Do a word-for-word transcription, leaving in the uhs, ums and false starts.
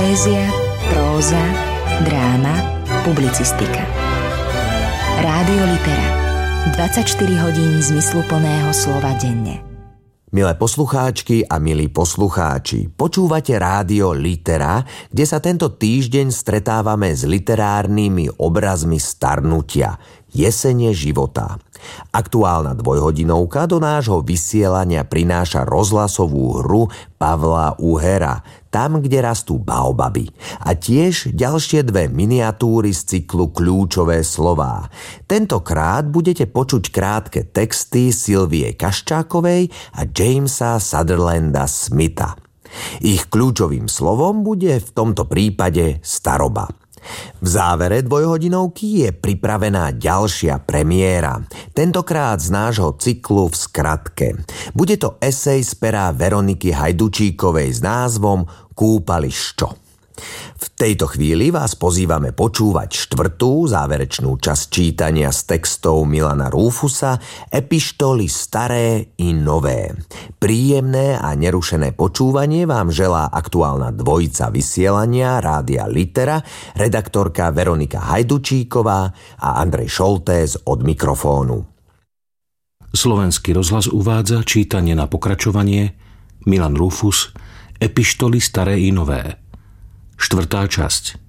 Poézia, próza, dráma, publicistika. Rádio Litera. dvadsaťštyri hodín zmysluplného slova denne. Milé poslucháčky a milí poslucháči, počúvate Rádio Litera, kde sa tento týždeň stretávame s literárnymi obrazmi starnutia, jesene života. Aktuálna dvojhodinovka do nášho vysielania prináša rozhlasovú hru Pavla Uhera, Tam, kde rastú baobaby, a tiež ďalšie dve miniatúry z cyklu Kľúčové slová. Tentokrát budete počuť krátke texty Sylvie Kaščákovej a Jamesa Sutherlanda Smitha. Ich kľúčovým slovom bude v tomto prípade staroba. V závere dvojhodinovky je pripravená ďalšia premiéra, tentokrát z nášho cyklu v skratke. Bude to esej z pera Veroniky Hajdučíkovej s názvom Kúpališťo. V tejto chvíli vás pozývame počúvať štvrtú záverečnú časť čítania z textov Milana Rúfusa Epištoly staré i nové. Príjemné a nerušené počúvanie vám želá aktuálna dvojica vysielania Rádia Litera, redaktorka Veronika Hajdučíková a Andrej Šoltés od mikrofónu. Slovenský rozhlas uvádza čítanie na pokračovanie Milan Rúfus Epištoly staré i nové. Štvrtá časť.